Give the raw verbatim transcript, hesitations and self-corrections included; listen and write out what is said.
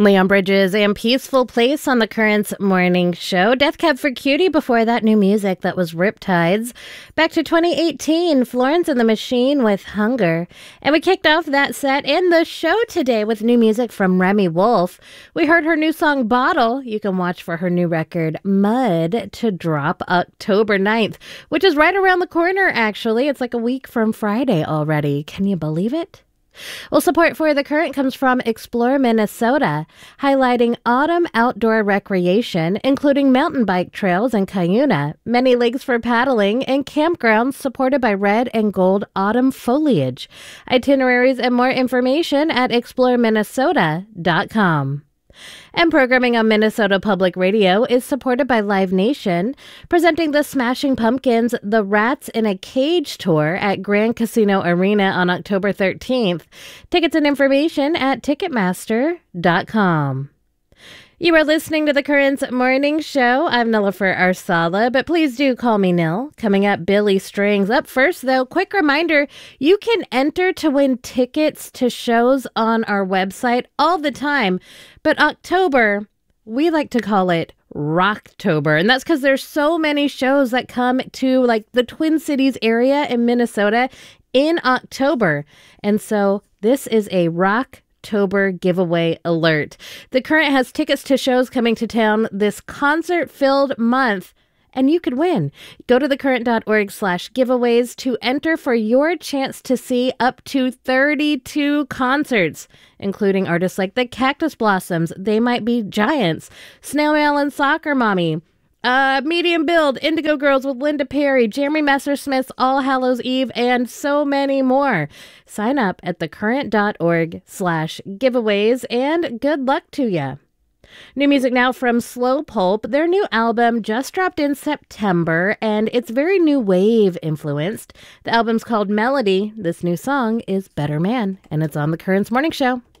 Leon Bridges and Peaceful Place on the Currents Morning Show. Death Cab for Cutie before that. New music that was Riptides. Back to twenty eighteen, Florence and the Machine with Hunger. And we kicked off that set and the show today with new music from Remi Wolf. We heard her new song Bottle. You can watch for her new record Mud to drop October ninth, which is right around the corner actually. It's like a week from Friday already. Can you believe it? Well, support for The Current comes from Explore Minnesota, highlighting autumn outdoor recreation, including mountain bike trails in Cuyuna, many lakes for paddling, and campgrounds supported by red and gold autumn foliage. Itineraries and more information at explore minnesota dot com. And programming on Minnesota Public Radio is supported by Live Nation, presenting the Smashing Pumpkins' The Rats in a Cage tour at Grand Casino Arena on October thirteenth. Tickets and information at ticketmaster dot com. You are listening to the Currents Morning Show. I'm Nilofer Arsala, but please do call me Nil. Coming up, Billy Strings. Up first, though, quick reminder, you can enter to win tickets to shows on our website all the time. But October, we like to call it Rocktober. And that's because there's so many shows that come to like the Twin Cities area in Minnesota in October. And so this is a rock October giveaway alert. The Current has tickets to shows coming to town this concert-filled month, and you could win. Go to thecurrent.org slash giveaways to enter for your chance to see up to thirty-two concerts, including artists like the Cactus Blossoms, They Might Be Giants, Snail and Soccer Mommy, Uh, Medium Build, Indigo Girls with Linda Perry, Jeremy Messersmith's All Hallows Eve, and so many more. Sign up at thecurrent.org slash giveaways, and good luck to ya. New music now from Slow Pulp. Their new album just dropped in September, and it's very new wave influenced. The album's called Melody. This new song is Better Man, and it's on the Currents Morning Show.